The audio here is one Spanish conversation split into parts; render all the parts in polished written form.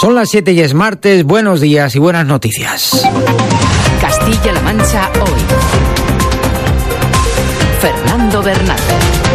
Son las 7 y es martes. Buenos días y buenas noticias. Castilla-La Mancha hoy. Fernando Bernat.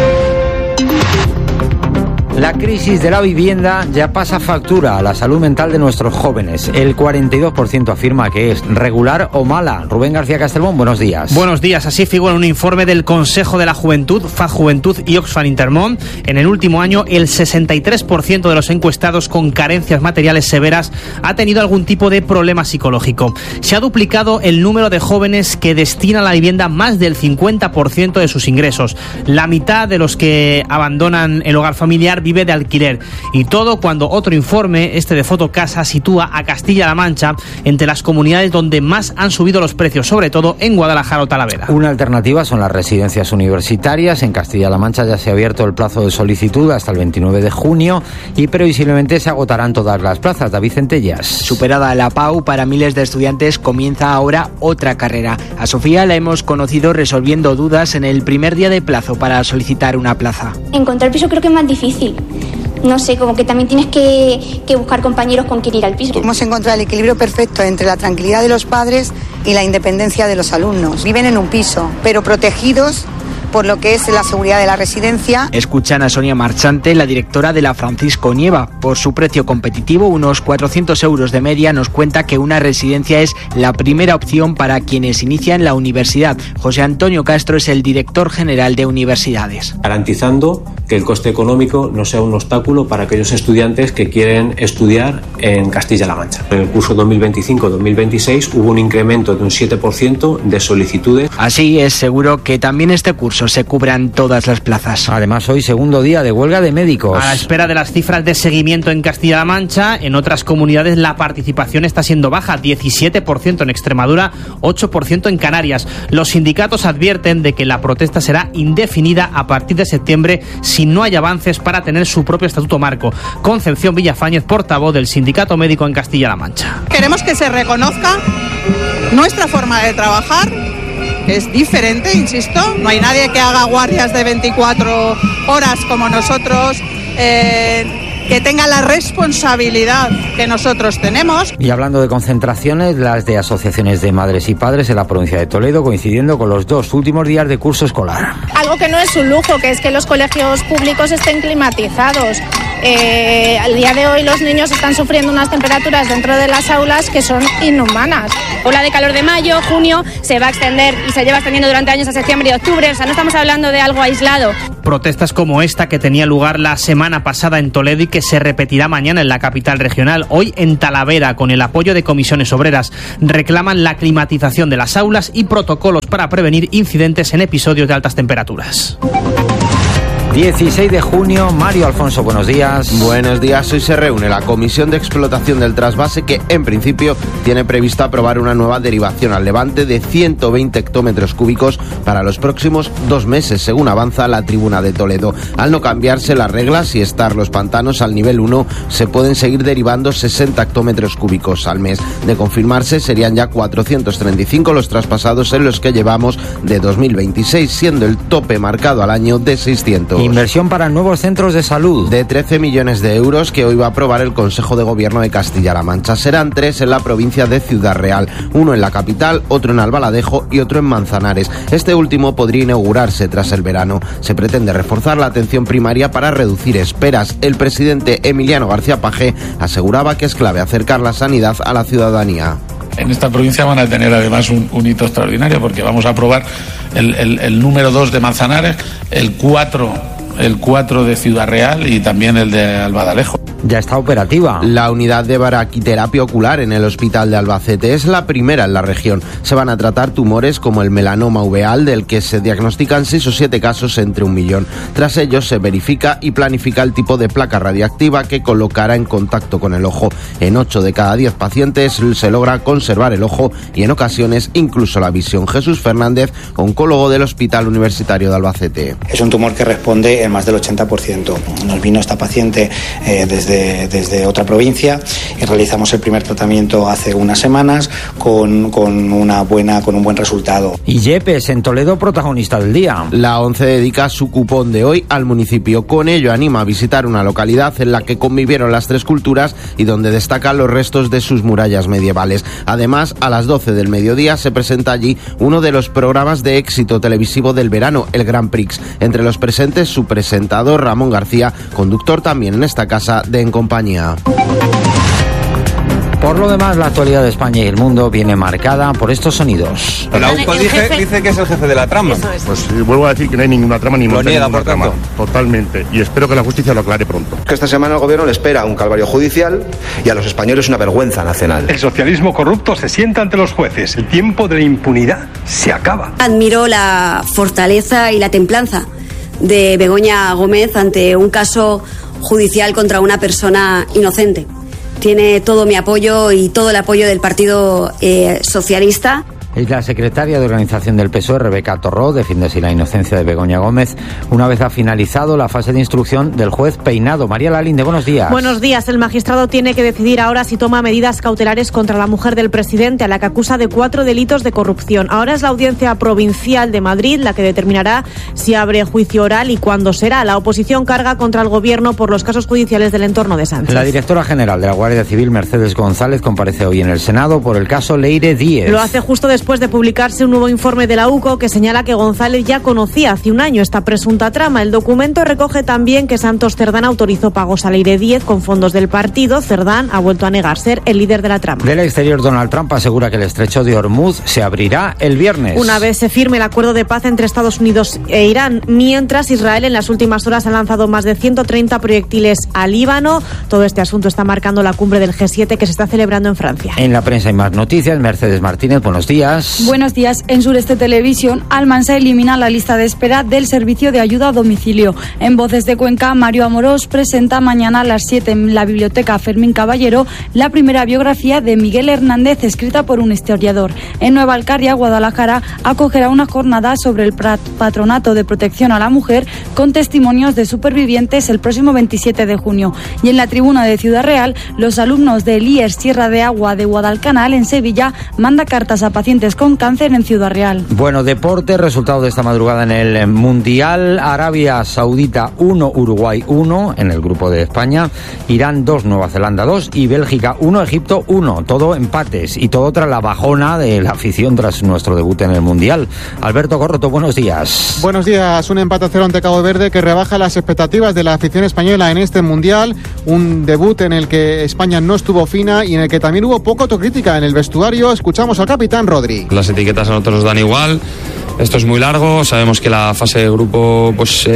La crisis de la vivienda ya pasa factura a la salud mental de nuestros jóvenes. El 42% afirma que es regular o mala. Rubén García Castelbón, buenos días. Buenos días. Así figura un informe del Consejo de la Juventud, FAD Juventud y Oxfam Intermón. En el último año, el 63% de los encuestados con carencias materiales severas ha tenido algún tipo de problema psicológico. Se ha duplicado el número de jóvenes que destinan a la vivienda más del 50% de sus ingresos. La mitad de los que abandonan el hogar familiar vive de alquiler, y todo cuando otro informe, este de Fotocasa, sitúa a Castilla-La Mancha entre las comunidades donde más han subido los precios, sobre todo en Guadalajara o Talavera. Una alternativa son las residencias universitarias. En Castilla-La Mancha ya se ha abierto el plazo de solicitud hasta el 29 de junio y previsiblemente se agotarán todas las plazas. David Centellas. Superada la PAU, para miles de estudiantes comienza ahora otra carrera. A Sofía la hemos conocido resolviendo dudas en el primer día de plazo para solicitar una plaza. Encontrar piso creo que es más difícil. No sé, como que también tienes que buscar compañeros con quien ir al piso. Hemos encontrado el equilibrio perfecto entre la tranquilidad de los padres y la independencia de los alumnos. Viven en un piso, pero protegidos por lo que es la seguridad de la residencia. Escuchan a Sonia Marchante, la directora de la Francisco Nieva. Por su precio competitivo, unos 400 euros de media, nos cuenta que una residencia es la primera opción para quienes inician la universidad. José Antonio Castro es el director general de universidades. Garantizando que el coste económico no sea un obstáculo para aquellos estudiantes que quieren estudiar en Castilla-La Mancha. En el curso 2025-2026 hubo un incremento de un 7% de solicitudes. Así es seguro que también este curso se cubran todas las plazas. Además, hoy segundo día de huelga de médicos. A la espera de las cifras de seguimiento en Castilla-La Mancha, en otras comunidades la participación está siendo baja, 17% en Extremadura, 8% en Canarias. Los sindicatos advierten de que la protesta será indefinida a partir de septiembre si no hay avances para tener su propio estatuto marco. Concepción Villafáñez, portavoz del Sindicato Médico en Castilla-La Mancha. Queremos que se reconozca nuestra forma de trabajar. Es diferente, insisto, no hay nadie que haga guardias de 24 horas como nosotros, que tenga la responsabilidad que nosotros tenemos. Y hablando de concentraciones, las de asociaciones de madres y padres en la provincia de Toledo, coincidiendo con los dos últimos días de curso escolar. Algo que no es un lujo, que es que los colegios públicos estén climatizados. Al día de hoy los niños están sufriendo unas temperaturas dentro de las aulas que son inhumanas. Ola de calor de mayo, junio, se va a extender y se lleva extendiendo durante años a septiembre y octubre, o sea, no estamos hablando de algo aislado. Protestas como esta que tenía lugar la semana pasada en Toledo y que se repetirá mañana en la capital regional, hoy en Talavera, con el apoyo de comisiones obreras, reclaman la climatización de las aulas y protocolos para prevenir incidentes en episodios de altas temperaturas. 16 de junio, Mario Alfonso, buenos días. Buenos días, hoy se reúne la Comisión de Explotación del Trasvase que, en principio, tiene previsto aprobar una nueva derivación al Levante de 120 hectómetros cúbicos para los próximos 2 meses, según avanza la Tribuna de Toledo. Al no cambiarse las reglas y estar los pantanos al nivel 1, se pueden seguir derivando 60 hectómetros cúbicos al mes. De confirmarse, serían ya 435 los traspasados en los que llevamos de 2026, siendo el tope marcado al año de 600. Inversión para nuevos centros de salud. De 13 millones de euros que hoy va a aprobar el Consejo de Gobierno de Castilla-La Mancha. Serán 3 en la provincia de Ciudad Real, uno en la capital, otro en Albaladejo y otro en Manzanares. Este último podría inaugurarse tras el verano. Se pretende reforzar la atención primaria para reducir esperas. El presidente Emiliano García Paje aseguraba que es clave acercar la sanidad a la ciudadanía. En esta provincia van a tener además un hito extraordinario porque vamos a aprobar el número 2 de Manzanares, el 4 de Ciudad Real y también el de Albaladejo. Ya está operativa. La unidad de braquiterapia ocular en el Hospital de Albacete es la primera en la región. Se van a tratar tumores como el melanoma uveal, del que se diagnostican 6 o 7 casos entre 1 millón. Tras ello se verifica y planifica el tipo de placa radiactiva que colocará en contacto con el ojo. En 8 de cada 10 pacientes se logra conservar el ojo y en ocasiones incluso la visión. Jesús Fernández, oncólogo del Hospital Universitario de Albacete. Es un tumor que responde en más del 80%. Nos vino esta paciente desde otra provincia y realizamos el primer tratamiento hace unas semanas con un buen resultado. Y Yepes, en Toledo, protagonista del día. La ONCE dedica su cupón de hoy al municipio. Con ello anima a visitar una localidad en la que convivieron las tres culturas y donde destacan los restos de sus murallas medievales. Además, a las 12 del mediodía se presenta allí uno de los programas de éxito televisivo del verano, el Grand Prix. Entre los presentes, su presentador Ramón García, conductor también en esta casa de En Compañía. Por lo demás, la actualidad de España y el mundo viene marcada por estos sonidos. La UCO dice que es el jefe de la trama. Pues vuelvo a decir que no hay ninguna trama ni ninguna trama. Totalmente. Y espero que la justicia lo aclare pronto. Que esta semana el gobierno le espera un calvario judicial y a los españoles una vergüenza nacional. El socialismo corrupto se sienta ante los jueces. El tiempo de la impunidad se acaba. Admiro la fortaleza y la templanza de Begoña Gómez ante un caso judicial contra una persona inocente. Tiene todo mi apoyo y todo el apoyo del Partido Socialista. Es la secretaria de Organización del PSOE, Rebeca Torró, defiende así la inocencia de Begoña Gómez, una vez ha finalizado la fase de instrucción del juez Peinado. María Lalinde, buenos días. Buenos días. El magistrado tiene que decidir ahora si toma medidas cautelares contra la mujer del presidente, a la que acusa de 4 delitos de corrupción. Ahora es la Audiencia Provincial de Madrid la que determinará si abre juicio oral y cuándo será. La oposición carga contra el gobierno por los casos judiciales del entorno de Sánchez. La directora general de la Guardia Civil, Mercedes González, comparece hoy en el Senado por el caso Leire Díez. Lo hace justo después de publicarse un nuevo informe de la UCO que señala que González ya conocía hace un año esta presunta trama. El documento recoge también que Santos Cerdán autorizó pagos a Leire Díez con fondos del partido. Cerdán ha vuelto a negar ser el líder de la trama. Del exterior, Donald Trump asegura que el estrecho de Hormuz se abrirá el viernes. Una vez se firme el acuerdo de paz entre Estados Unidos e Irán, mientras Israel en las últimas horas ha lanzado más de 130 proyectiles al Líbano. Todo este asunto está marcando la cumbre del G7 que se está celebrando en Francia. En la prensa hay más noticias. Mercedes Martínez, buenos días. Buenos días. En Sureste Televisión, Almansa elimina la lista de espera del servicio de ayuda a domicilio. En Voces de Cuenca, Mario Amorós presenta mañana a las 7 en la Biblioteca Fermín Caballero la primera biografía de Miguel Hernández escrita por un historiador. En Nueva Alcarria, Guadalajara, acogerá una jornada sobre el Patronato de Protección a la Mujer con testimonios de supervivientes el próximo 27 de junio. Y en la tribuna de Ciudad Real, los alumnos del IES Sierra de Agua de Guadalcanal en Sevilla manda cartas a pacientes con cáncer en Ciudad Real. Bueno, deporte, resultado de esta madrugada en el Mundial. Arabia Saudita 1, Uruguay 1 en el grupo de España. Irán 2, Nueva Zelanda 2 y Bélgica 1, Egipto 1. Todo empates y todo tras la bajona de la afición tras nuestro debut en el Mundial. Alberto Corroto, buenos días. Buenos días. Un empate a 0 ante Cabo Verde que rebaja las expectativas de la afición española en este Mundial. Un debut en el que España no estuvo fina y en el que también hubo poca autocrítica en el vestuario. Escuchamos al capitán Rodri. Las etiquetas a nosotros nos dan igual. Esto es muy largo, sabemos que la fase de grupo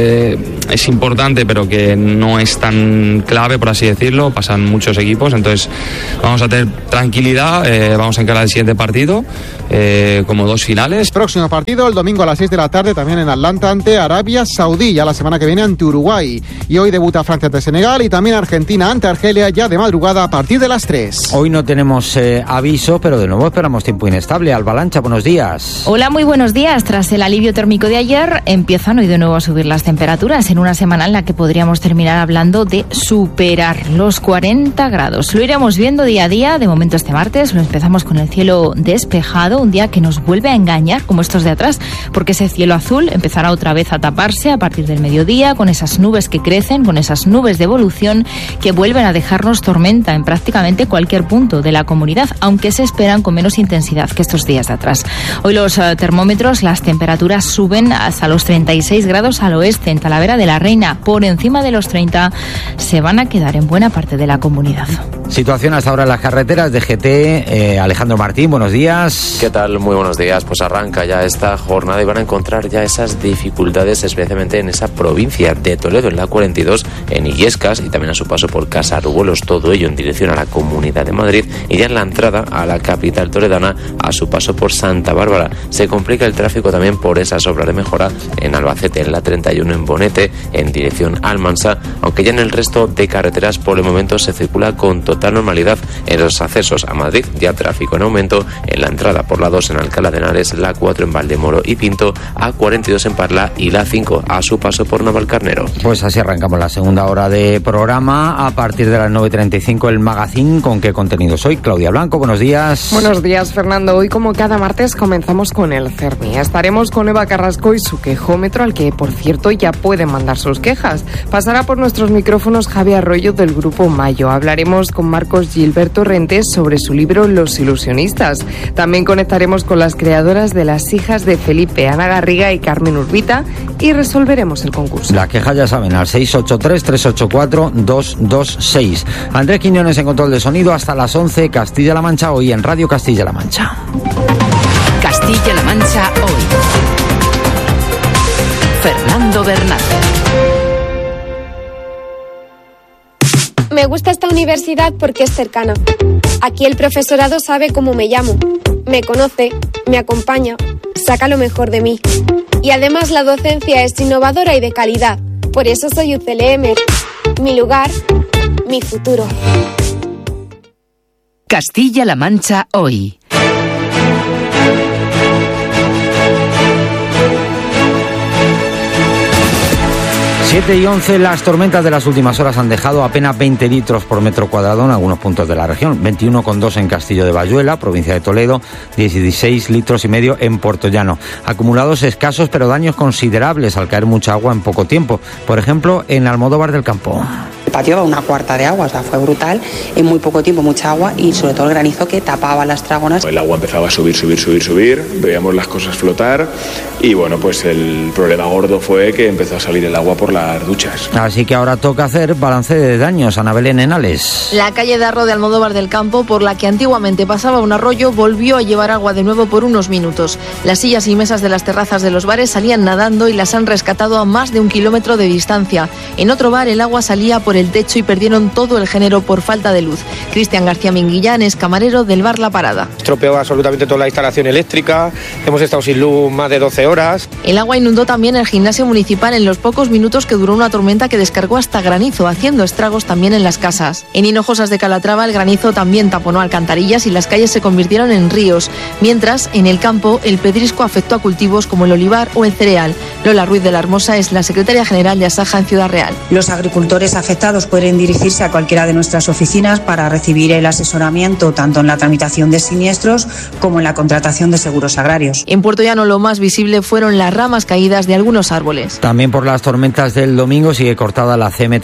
es importante, pero que no es tan clave, por así decirlo. Pasan muchos equipos, entonces vamos a tener tranquilidad, vamos a encarar el siguiente partido como 2 finales. Próximo partido el domingo a las 6 de la tarde también en Atlanta ante Arabia Saudí, ya la semana que viene ante Uruguay. Y hoy debuta Francia ante Senegal y también Argentina ante Argelia ya de madrugada a partir de las 3. Hoy no tenemos aviso, pero de nuevo esperamos tiempo inestable. Alba Lancha, buenos días. Hola, muy buenos días. Tras el alivio térmico de ayer, empiezan hoy de nuevo a subir las temperaturas en una semana en la que podríamos terminar hablando de superar los 40 grados. Lo iremos viendo día a día. De momento este martes lo empezamos con el cielo despejado, un día que nos vuelve a engañar como estos de atrás, porque ese cielo azul empezará otra vez a taparse a partir del mediodía con esas nubes que crecen, con esas nubes de evolución que vuelven a dejarnos tormenta en prácticamente cualquier punto de la comunidad, aunque se esperan con menos intensidad que estos días de atrás. Hoy los termómetros, las temperaturas suben hasta los 36 grados al oeste, en Talavera de la Reina. Por encima de los 30 se van a quedar en buena parte de la comunidad. Situación hasta ahora en las carreteras de GT. Alejandro Martín, buenos días. ¿Qué tal? Muy buenos días. Pues arranca ya esta jornada y van a encontrar ya esas dificultades, especialmente en esa provincia de Toledo, en la 42, en Illescas y también a su paso por Casarubolos, todo ello en dirección a la Comunidad de Madrid, y ya en la entrada a la capital toledana a su paso por Santa Bárbara. Se complica el tráfico también por esas obras de mejora en Albacete, en la 31 en Bonete, en dirección Almansa, aunque ya en el resto de carreteras por el momento se circula con total total normalidad en los accesos a Madrid, ya tráfico en aumento en la entrada por la 2 en Alcalá de Henares, la 4 en Valdemoro y Pinto, A42 en Parla y la 5 a su paso por Navalcarnero. Pues así arrancamos la segunda hora de programa. A partir de las 9:35 el Magazine. ¿Con qué contenidos hoy? Claudia Blanco, buenos días. Buenos días, Fernando. Hoy, como cada martes, comenzamos con el CERMI. Estaremos con Eva Carrasco y su quejómetro, al que, por cierto, ya pueden mandar sus quejas. Pasará por nuestros micrófonos Javi Arroyo del Grupo Mayo. Hablaremos con Marcos Gilberto Rentes sobre su libro Los ilusionistas. También conectaremos con las creadoras de Las hijas de Felipe, Ana Garriga y Carmen Urbita, y resolveremos el concurso. Las quejas ya saben, al 683-384-226. Andrés Quiñones en control de sonido hasta las 11, Castilla-La Mancha, hoy en Radio Castilla-La Mancha. Castilla-La Mancha, hoy. Fernando Bernal. Me gusta esta universidad porque es cercana. Aquí el profesorado sabe cómo me llamo, me conoce, me acompaña, saca lo mejor de mí. Y además la docencia es innovadora y de calidad. Por eso soy UCLM. Mi lugar, mi futuro. Castilla-La Mancha, hoy. 7:11, las tormentas de las últimas horas han dejado apenas 20 litros por metro cuadrado en algunos puntos de la región. 21,2 en Castillo de Bayuela, provincia de Toledo, 16 litros y medio en Puertollano. Acumulados escasos, pero daños considerables al caer mucha agua en poco tiempo. Por ejemplo, en Almodóvar del Campo. El patio va una cuarta de agua, o sea, fue brutal, en muy poco tiempo mucha agua y sobre todo el granizo que tapaba las dragonas. El agua empezaba a subir, veíamos las cosas flotar y bueno, pues el problema gordo fue que empezó a salir el agua por las duchas. Así que ahora toca hacer balance de daños. Ana Belén Henales. La calle de Arro de Almodóvar del Campo, por la que antiguamente pasaba un arroyo, volvió a llevar agua de nuevo por unos minutos. Las sillas y mesas de las terrazas de los bares salían nadando y las han rescatado a más de 1 kilómetro de distancia. En otro bar el agua salía por el techo y perdieron todo el género por falta de luz. Cristian García Minguillán es camarero del bar La Parada. Estropeó absolutamente toda la instalación eléctrica, hemos estado sin luz más de 12 horas. El agua inundó también el gimnasio municipal en los pocos minutos que duró una tormenta que descargó hasta granizo, haciendo estragos también en las casas. En Hinojosas de Calatrava el granizo también taponó alcantarillas y las calles se convirtieron en ríos, mientras en el campo el pedrisco afectó a cultivos como el olivar o el cereal. Lola Ruiz de la Hermosa es la secretaria general de Asaja en Ciudad Real. Los agricultores afectados pueden dirigirse a cualquiera de nuestras oficinas para recibir el asesoramiento tanto en la tramitación de siniestros como en la contratación de seguros agrarios. En Puertollano lo más visible fueron las ramas caídas de algunos árboles. También por las tormentas del domingo sigue cortada la CM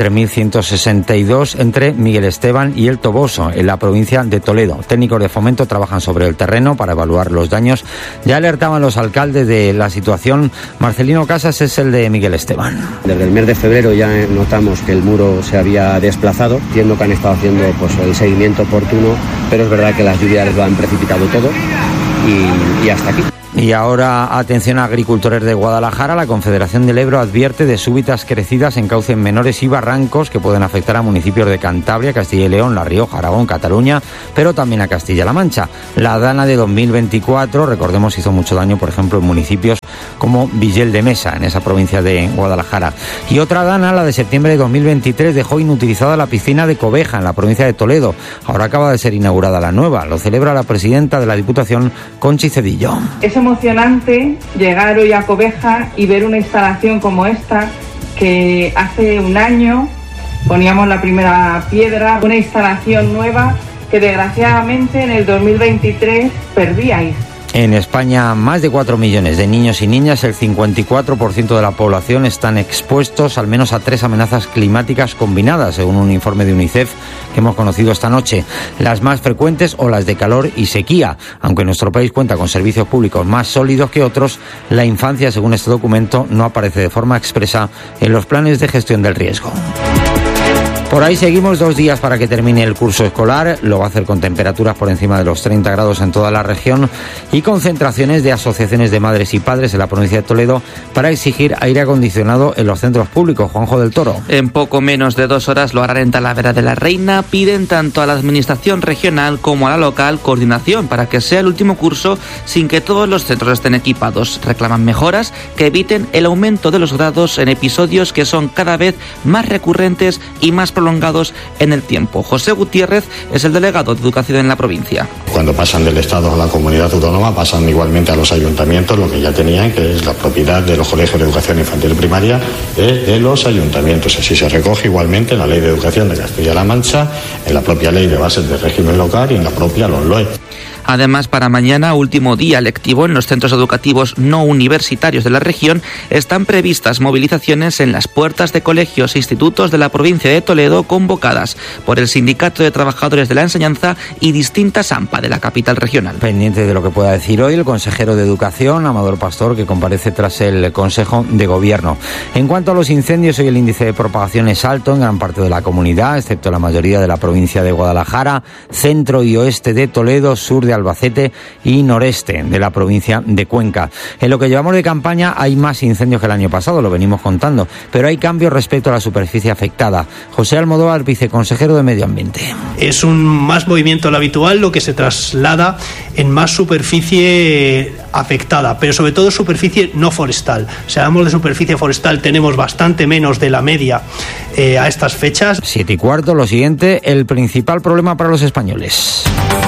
3162 entre Miguel Esteban y El Toboso, en la provincia de Toledo. Técnicos de Fomento trabajan sobre el terreno para evaluar los daños. Ya alertaban los alcaldes de la situación. Marcelino Casas es el de Miguel Esteban. Desde el mes de febrero ya notamos que el muro se había desplazado. Entiendo que han estado haciendo el seguimiento oportuno, pero es verdad que las lluvias lo han precipitado todo y hasta aquí. Y ahora, atención a agricultores de Guadalajara, la Confederación del Ebro advierte de súbitas crecidas en cauces menores y barrancos que pueden afectar a municipios de Cantabria, Castilla y León, La Rioja, Aragón, Cataluña, pero también a Castilla-La Mancha. La dana de 2024, recordemos, hizo mucho daño, por ejemplo, en municipios como Villel de Mesa, en esa provincia de Guadalajara. Y otra dana, la de septiembre de 2023, dejó inutilizada la piscina de Cobeja, en la provincia de Toledo. Ahora acaba de ser inaugurada la nueva. Lo celebra la presidenta de la Diputación, Conchi Cedillo. Es emocionante llegar hoy a Cobeja y ver una instalación como esta, que hace un año poníamos la primera piedra, una instalación nueva que desgraciadamente en el 2023 perdíais. En España, más de 4 millones de niños y niñas, el 54% de la población, están expuestos al menos a 3 amenazas climáticas combinadas, según un informe de UNICEF que hemos conocido esta noche. Las más frecuentes o las de calor y sequía. Aunque nuestro país cuenta con servicios públicos más sólidos que otros, la infancia, según este documento, no aparece de forma expresa en los planes de gestión del riesgo. Por ahí seguimos 2 días para que termine el curso escolar. Lo va a hacer con temperaturas por encima de los 30 grados en toda la región y concentraciones de asociaciones de madres y padres en la provincia de Toledo para exigir aire acondicionado en los centros públicos. Juanjo del Toro. En poco menos de 2 horas lo harán en Talavera de la Reina. Piden tanto a la administración regional como a la local coordinación para que sea el último curso sin que todos los centros estén equipados. Reclaman mejoras que eviten el aumento de los grados en episodios que son cada vez más recurrentes y más prolongados en el tiempo. José Gutiérrez es el delegado de Educación en la provincia. Cuando pasan del Estado a la comunidad autónoma, pasan igualmente a los ayuntamientos, lo que ya tenían, que es la propiedad de los colegios de educación infantil primaria de los ayuntamientos. Así se recoge igualmente en la Ley de Educación de Castilla-La Mancha, en la propia Ley de Bases del Régimen Local y en la propia LOMLOE. Además, para mañana, último día lectivo en los centros educativos no universitarios de la región, están previstas movilizaciones en las puertas de colegios e institutos de la provincia de Toledo convocadas por el Sindicato de Trabajadores de la Enseñanza y distintas AMPA de la capital regional. Pendiente de lo que pueda decir hoy el consejero de Educación, Amador Pastor, que comparece tras el Consejo de Gobierno. En cuanto a los incendios, hoy el índice de propagación es alto en gran parte de la comunidad, excepto la mayoría de la provincia de Guadalajara, centro y oeste de Toledo, sur de Albacete y noreste de la provincia de Cuenca. En lo que llevamos de campaña hay más incendios que el año pasado, lo venimos contando, pero hay cambios respecto a la superficie afectada. José Almodóvar, viceconsejero de Medio Ambiente. Es un más movimiento al habitual, lo que se traslada en más superficie afectada, pero sobre todo superficie no forestal. Si hablamos de superficie forestal, tenemos bastante menos de la media a estas fechas. 7:15, lo siguiente, el principal problema para los españoles.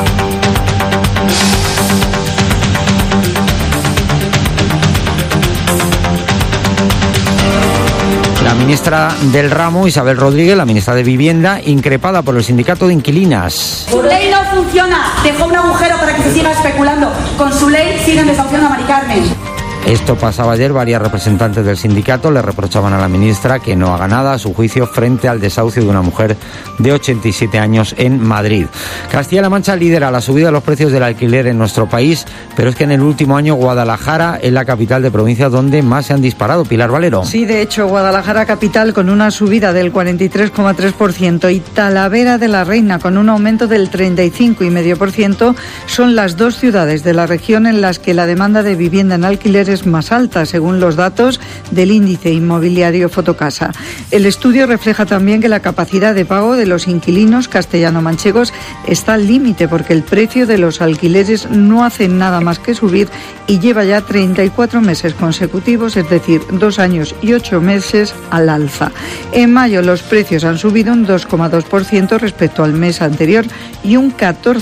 La ministra del ramo, Isabel Rodríguez, la ministra de Vivienda, increpada por el sindicato de inquilinas. Su ley no funciona, dejó un agujero para que se siga especulando. Con su ley siguen desahuciando a Mari Carmen. Esto pasaba ayer, varias representantes del sindicato le reprochaban a la ministra que no haga nada a su juicio frente al desahucio de una mujer de 87 años en Madrid. Castilla-La Mancha lidera la subida de los precios del alquiler en nuestro país, pero es que en el último año Guadalajara es la capital de provincia donde más se han disparado. Pilar Valero. Sí, de hecho, Guadalajara capital con una subida del 43,3% y Talavera de la Reina con un aumento del 35,5% son las dos ciudades de la región en las que la demanda de vivienda en alquiler es más alta, según los datos del índice inmobiliario Fotocasa. El estudio refleja también que la capacidad de pago de los inquilinos castellano-manchegos está al límite porque el precio de los alquileres no hace nada más que subir y lleva ya 34 meses consecutivos, es decir, 2 años y 8 meses al alza. En mayo los precios han subido un 2,2% respecto al mes anterior y un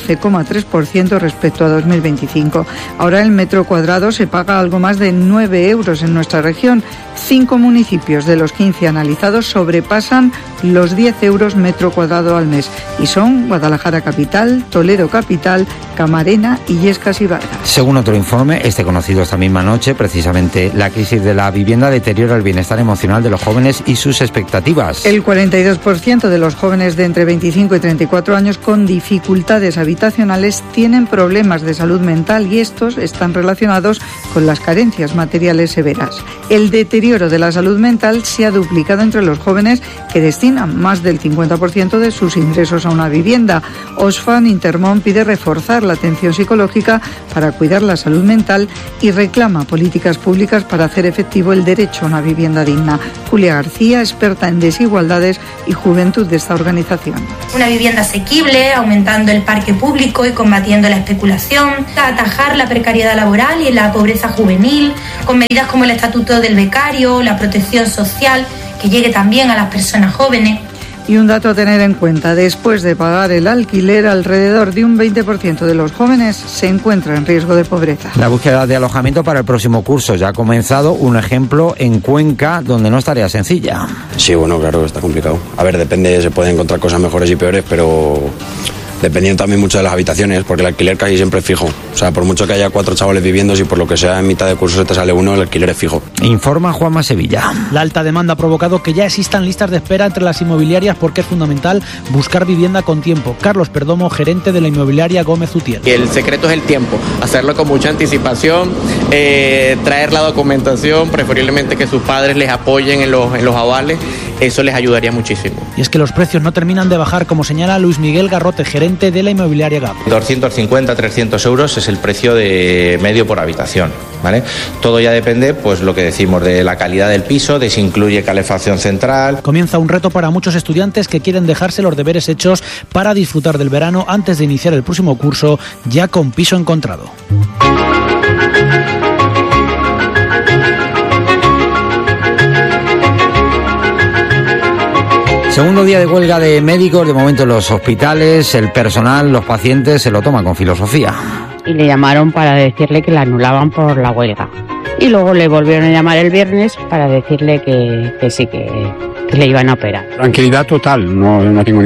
14,3% respecto a 2025. Ahora el metro cuadrado se paga algo más de 9 euros en nuestra región. 5 municipios de los 15 analizados sobrepasan los 10 euros metro cuadrado al mes y son Guadalajara capital, Toledo capital, Camarena, Illescas y Vargas. Según otro informe, conocido esta misma noche, precisamente la crisis de la vivienda deteriora el bienestar emocional de los jóvenes y sus expectativas. El 42% de los jóvenes de entre 25 y 34 años con dificultades habitacionales tienen problemas de salud mental y estos están relacionados con las carencias materiales severas. El deterioro de la salud mental se ha duplicado entre los jóvenes que destinan más del 50% de sus ingresos a una vivienda. Oxfam Intermón pide reforzar la atención psicológica para cuidar la salud mental y reclama políticas públicas para hacer efectivo el derecho a una vivienda digna. Julia García, experta en desigualdades y juventud de esta organización. Una vivienda asequible, aumentando el parque público y combatiendo la especulación, atajar la precariedad laboral y la pobreza juvenil, con medidas como el estatuto del becario, la protección social, que llegue también a las personas jóvenes. Y un dato a tener en cuenta, después de pagar el alquiler, alrededor de un 20% de los jóvenes se encuentra en riesgo de pobreza. La búsqueda de alojamiento para el próximo curso ya ha comenzado, un ejemplo en Cuenca, donde no es tarea sencilla. Sí, bueno, claro, está complicado. A ver, depende, se pueden encontrar cosas mejores y peores, pero dependiendo también mucho de las habitaciones, porque el alquiler casi siempre es fijo. O sea, por mucho que haya 4 chavales viviendo, si por lo que sea en mitad de curso se te sale uno, el alquiler es fijo. Informa Juanma Sevilla. La alta demanda ha provocado que ya existan listas de espera entre las inmobiliarias porque es fundamental buscar vivienda con tiempo. Carlos Perdomo, gerente de la inmobiliaria Gómez Utiel. El secreto es el tiempo, hacerlo con mucha anticipación, traer la documentación, preferiblemente que sus padres les apoyen en los avales, eso les ayudaría muchísimo. Y es que los precios no terminan de bajar, como señala Luis Miguel Garrote, gerente de la inmobiliaria GAP. 250, 300 euros es el precio de medio por habitación, ¿vale? Todo ya depende, pues lo que decimos, de la calidad del piso, de si incluye calefacción central. Comienza un reto para muchos estudiantes que quieren dejarse los deberes hechos para disfrutar del verano antes de iniciar el próximo curso ya con piso encontrado. Segundo día de huelga de médicos, de momento en los hospitales, el personal, los pacientes se lo toman con filosofía. Y le llamaron para decirle que la anulaban por la huelga. Y luego le volvieron a llamar el viernes para decirle que sí, que le iban a operar. Tranquilidad total, no tengo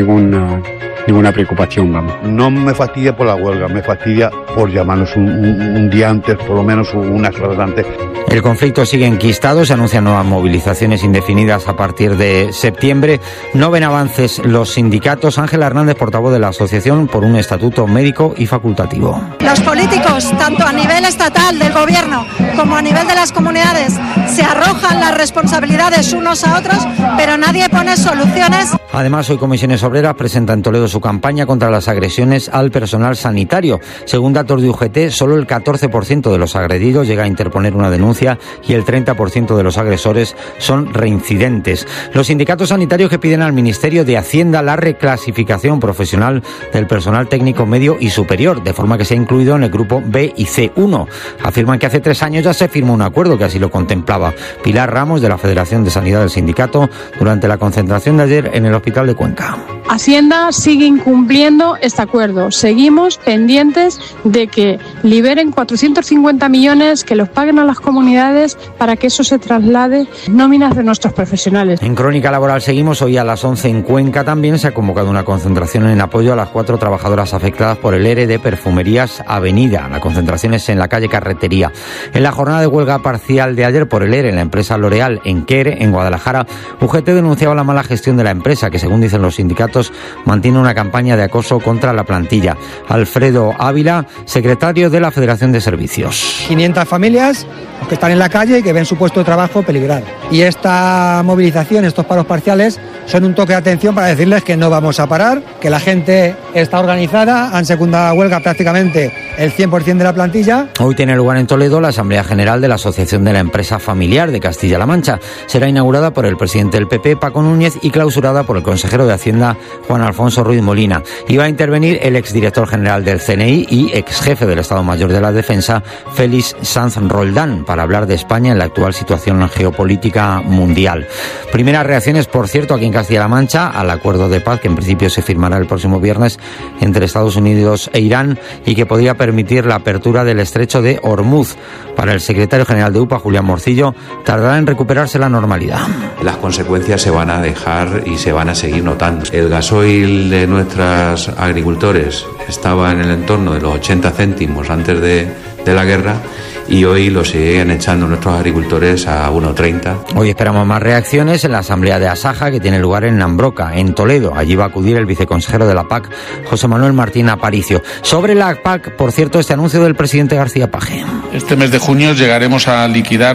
ninguna preocupación, vamos. No me fastidia por la huelga, me fastidia por llamarnos un día antes, por lo menos unas horas antes. El conflicto sigue enquistado, se anuncian nuevas movilizaciones indefinidas a partir de septiembre. No ven avances los sindicatos. Ángela Hernández, portavoz de la Asociación por un Estatuto Médico y Facultativo. Los políticos, tanto a nivel estatal del gobierno como a nivel de las comunidades, se arrojan las responsabilidades unos a otros, pero nadie pone soluciones. Además, hoy Comisiones Obreras presenta en Toledo su campaña contra las agresiones al personal sanitario. Según datos de UGT, solo el 14% de los agredidos llega a interponer una denuncia y el 30% de los agresores son reincidentes. Los sindicatos sanitarios que piden al Ministerio de Hacienda la reclasificación profesional del personal técnico medio y superior, de forma que sea incluido en el grupo B y C1. Afirman que hace 3 años ya se firmó un acuerdo que así lo contemplaba. Pilar Ramos, de la Federación de Sanidad del Sindicato, durante la concentración de ayer en el Hospital de Cuenca. Hacienda sigue incumpliendo este acuerdo. Seguimos pendientes de que liberen 450 millones, que los paguen a las comunidades para que eso se traslade nóminas de nuestros profesionales. En Crónica Laboral seguimos. Hoy a las 11 en Cuenca también se ha convocado una concentración en apoyo a las 4 trabajadoras afectadas por el ERE de Perfumerías Avenida. La concentración es en la calle Carretería. En la jornada de huelga parcial de ayer por el ERE en la empresa L'Oréal en Quere, en Guadalajara, UGT denunciaba la mala gestión de la empresa, que según dicen los sindicatos mantiene una campaña de acoso contra la plantilla. Alfredo Ávila, secretario de la Federación de Servicios. 500 familias que están en la calle y que ven su puesto de trabajo peligrar. Y esta movilización, estos paros parciales, son un toque de atención para decirles que no vamos a parar, que la gente está organizada, han secundado la huelga prácticamente el 100% de la plantilla. Hoy tiene lugar en Toledo la Asamblea General de la Asociación de la Empresa Familiar de Castilla-La Mancha. Será inaugurada por el presidente del PP, Paco Núñez, y clausurada por el consejero de Hacienda, Juan Alfonso Ruiz Molina. Y va a intervenir el exdirector general del CNI y exjefe del Estado Mayor de la Defensa, Félix Sanz Roldán, para hablar de España en la actual situación geopolítica mundial. Primeras reacciones, por cierto, aquí en Castilla-La Mancha al acuerdo de paz que en principio se firmará el próximo viernes entre Estados Unidos e Irán y que podría permitir la apertura del estrecho de Hormuz. Para el secretario general de UPA, Julián Morcillo, tardará en recuperarse la normalidad. Las consecuencias se van a dejar y se van a seguir notando. El gasoil de nuestros agricultores estaba en el entorno de los 80 céntimos antes de la guerra y hoy lo siguen echando nuestros agricultores a 1,30. Hoy esperamos más reacciones en la asamblea de Asaja que tiene lugar en Nambroca, en Toledo. Allí va a acudir el viceconsejero de la PAC, José Manuel Martín Aparicio. Sobre la PAC, por cierto, este anuncio del presidente García Paje. Este mes de junio llegaremos a liquidar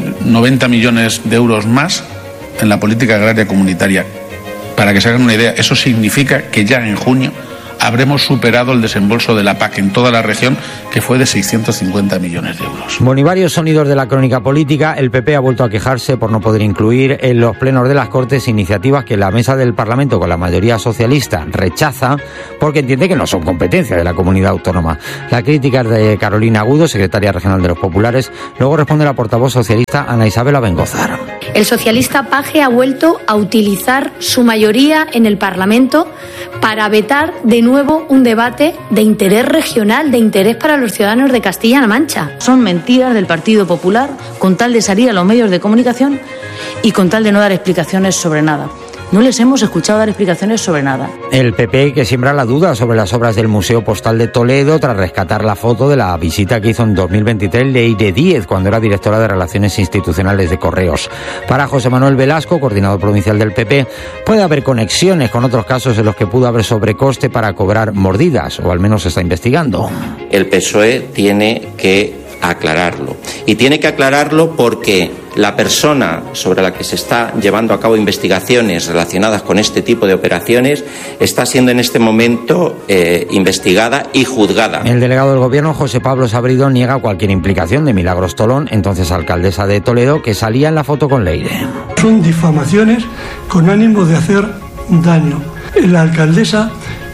90 millones de euros más en la política agraria comunitaria. Para que se hagan una idea, eso significa que ya en junio habremos superado el desembolso de la PAC en toda la región, que fue de 650 millones de euros. Bueno, y varios sonidos de la crónica política. El PP ha vuelto a quejarse por no poder incluir en los plenos de las Cortes iniciativas que la mesa del Parlamento, con la mayoría socialista, rechaza porque entiende que no son competencia de la comunidad autónoma. La crítica es de Carolina Agudo, secretaria regional de los Populares. Luego responde la portavoz socialista Ana Isabel Abengozar. El socialista Paje ha vuelto a utilizar su mayoría en el Parlamento para vetar de nuevo un debate de interés regional, de interés para los ciudadanos de Castilla-La Mancha. Son mentiras del Partido Popular con tal de salir a los medios de comunicación y con tal de no dar explicaciones sobre nada. No les hemos escuchado dar explicaciones sobre nada. El PP, que siembra la duda sobre las obras del Museo Postal de Toledo tras rescatar la foto de la visita que hizo en 2023 Leire Díez cuando era directora de Relaciones Institucionales de Correos. Para José Manuel Velasco, coordinador provincial del PP, puede haber conexiones con otros casos en los que pudo haber sobrecoste para cobrar mordidas, o al menos se está investigando. El PSOE tiene que aclararlo. Y tiene que aclararlo porque la persona sobre la que se está llevando a cabo investigaciones relacionadas con este tipo de operaciones está siendo en este momento investigada y juzgada. El delegado del Gobierno, José Pablo Sabrido, niega cualquier implicación de Milagros Tolón, entonces alcaldesa de Toledo, que salía en la foto con Leire. Son difamaciones con ánimo de hacer daño. La alcaldesa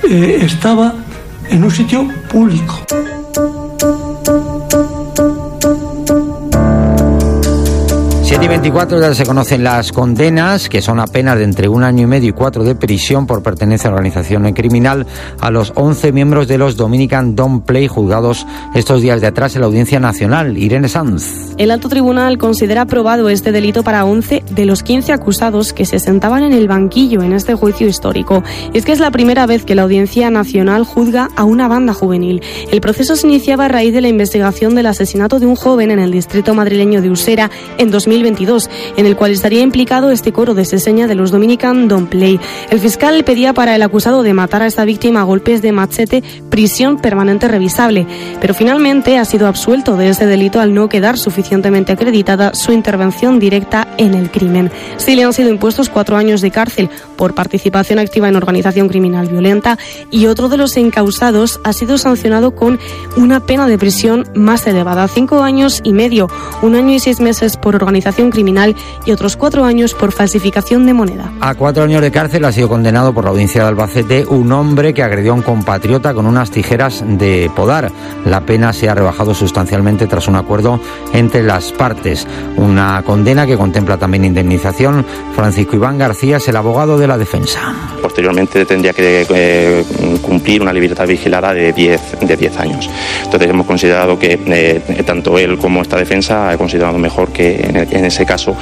estaba en un sitio público. 7:20 7:24 ya se conocen las condenas, que son apenas de entre 1 año y medio y 4 de prisión por pertenencia a organización criminal a los 11 miembros de los Dominican Don't Play juzgados estos días de atrás en la Audiencia Nacional. Irene Sanz. El alto tribunal considera aprobado este delito para 11 de los 15 acusados que se sentaban en el banquillo en este juicio histórico. Es que es la primera vez que la Audiencia Nacional juzga a una banda juvenil. El proceso se iniciaba a raíz de la investigación del asesinato de un joven en el distrito madrileño de Usera en 2022, en el cual estaría implicado este coro de seseña de los Dominican Don't Play. El fiscal pedía para el acusado de matar a esta víctima a golpes de machete prisión permanente revisable, pero finalmente ha sido absuelto de este delito al no quedar suficientemente acreditada su intervención directa en el crimen. Sí le han sido impuestos 4 años de cárcel por participación activa en organización criminal violenta, y otro de los encausados ha sido sancionado con una pena de prisión más elevada, 5 años y medio, 1 año y 6 meses por organización criminal y otros 4 años por falsificación de moneda. A 4 años de cárcel ha sido condenado por la Audiencia de Albacete un hombre que agredió a un compatriota con unas tijeras de podar. La pena se ha rebajado sustancialmente tras un acuerdo entre las partes. Una condena que contempla también indemnización. Francisco Iván García es el abogado de la defensa. Posteriormente tendría que cumplir una libertad vigilada de 10 años. Entonces hemos considerado que tanto él como esta defensa ha considerado mejor que en ese caso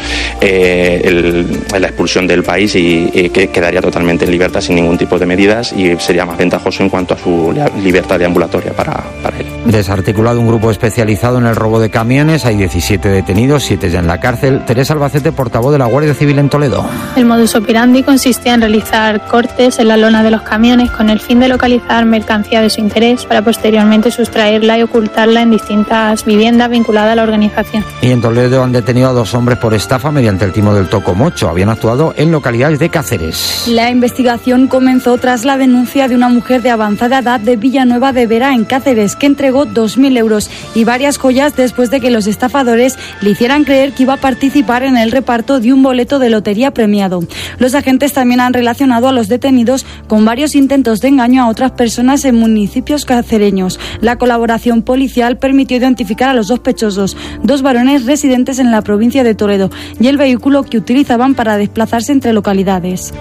la expulsión del país y que quedaría totalmente en libertad sin ningún tipo de medidas, y sería más ventajoso en cuanto a su libertad deambulatoria para él. Desarticulado un grupo especializado en el robo de camiones. Hay 17 detenidos, 7 ya en la cárcel. Teresa Albacete, portavoz de la Guardia Civil en Toledo. El modus operandi consistía en realizar cortes en la lona de los camiones con el fin de localizar mercancía de su interés para posteriormente sustraerla y ocultarla en distintas viviendas vinculadas a la organización. Y en Toledo han detenido a 2 hombres por estafa mediante el timo del Tocomocho. Habían actuado en localidades de Cáceres. La investigación comenzó tras la denuncia de una mujer de avanzada edad de Villanueva de Vera, en Cáceres, que entregó 2.000 euros y varias joyas después de que los estafadores le hicieran creer que iba a participar en el reparto de un boleto de lotería premiado. Los agentes también han relacionado a los detenidos con varios intentos de engaño a otras personas en municipios cacereños. La colaboración policial permitió identificar a los sospechosos, 2 varones residentes en la provincia de Toledo, y el vehículo que utilizaban para desplazarse entre localidades.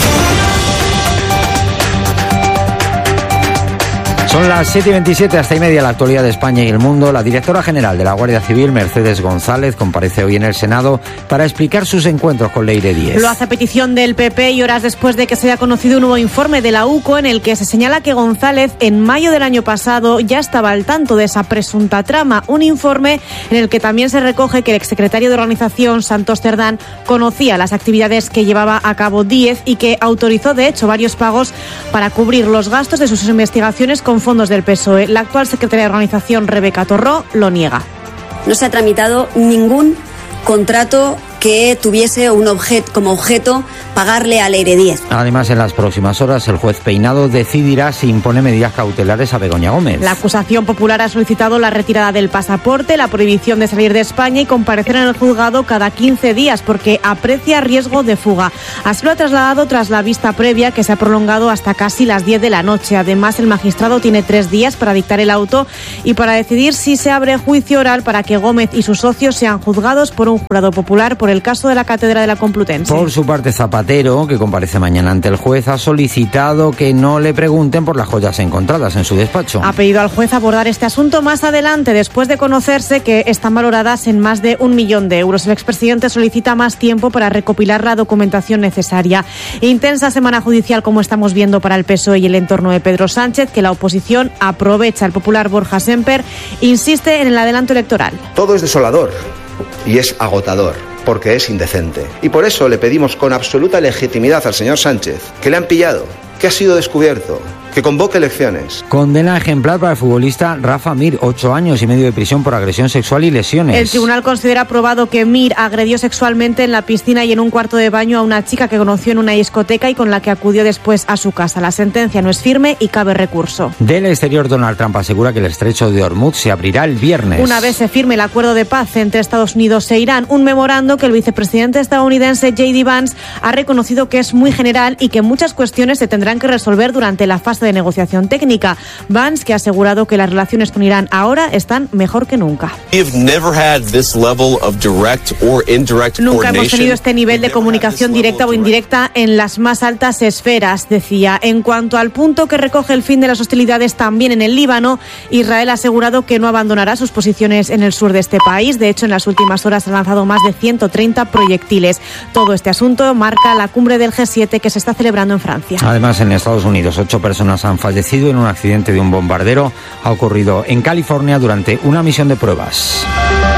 Son las 7:27, hasta y media la actualidad de España y el mundo. La directora general de la Guardia Civil, Mercedes González, comparece hoy en el Senado para explicar sus encuentros con Leire Díez. Lo hace a petición del PP y horas después de que se haya conocido un nuevo informe de la UCO en el que se señala que González en mayo del año pasado ya estaba al tanto de esa presunta trama. Un informe en el que también se recoge que el exsecretario de organización, Santos Cerdán, conocía las actividades que llevaba a cabo Díez y que autorizó de hecho varios pagos para cubrir los gastos de sus investigaciones con fondos del PSOE. La actual secretaria de organización, Rebeca Torró, lo niega. No se ha tramitado ningún contrato que tuviese como objeto pagarle a Leire Díez. Además, en las próximas horas, el juez Peinado decidirá si impone medidas cautelares a Begoña Gómez. La acusación popular ha solicitado la retirada del pasaporte, la prohibición de salir de España y comparecer en el juzgado cada 15 días porque aprecia riesgo de fuga. Así lo ha trasladado tras la vista previa que se ha prolongado hasta casi las 10 de la noche. Además, el magistrado tiene 3 días para dictar el auto y para decidir si se abre juicio oral para que Gómez y sus socios sean juzgados por un jurado popular por el caso de la Cátedra de la Complutense. Por su parte, Zapatero, que comparece mañana ante el juez, ha solicitado que no le pregunten por las joyas encontradas en su despacho. Ha pedido al juez abordar este asunto más adelante, después de conocerse que están valoradas en más de 1 millón de euros. El expresidente solicita más tiempo para recopilar la documentación necesaria. Intensa semana judicial, como estamos viendo, para el PSOE y el entorno de Pedro Sánchez, que la oposición aprovecha. El popular Borja Semper insiste en el adelanto electoral. Todo es desolador y es agotador, porque es indecente. Y por eso le pedimos con absoluta legitimidad al señor Sánchez que le han pillado, que ha sido descubierto, que convoque elecciones. Condena ejemplar para el futbolista Rafa Mir, 8 años y medio de prisión por agresión sexual y lesiones. El tribunal considera probado que Mir agredió sexualmente en la piscina y en un cuarto de baño a una chica que conoció en una discoteca y con la que acudió después a su casa. La sentencia no es firme y cabe recurso. Del exterior, Donald Trump asegura que el estrecho de Hormuz se abrirá el viernes. Una vez se firme el acuerdo de paz entre Estados Unidos e Irán, un memorando que el vicepresidente estadounidense J.D. Vance ha reconocido que es muy general y que muchas cuestiones se tendrán que resolver durante la fase fase de negociación técnica. Vance, que ha asegurado que las relaciones con Irán ahora están mejor que nunca. Nunca hemos tenido este nivel de comunicación directa o indirecta en las más altas esferas, decía. En cuanto al punto que recoge el fin de las hostilidades también en el Líbano, Israel ha asegurado que no abandonará sus posiciones en el sur de este país. De hecho, en las últimas horas ha lanzado más de 130 proyectiles. Todo este asunto marca la cumbre del G7 que se está celebrando en Francia. Además, en Estados Unidos, 8 personas han fallecido en un accidente de un bombardero. Ha ocurrido en California durante una misión de pruebas.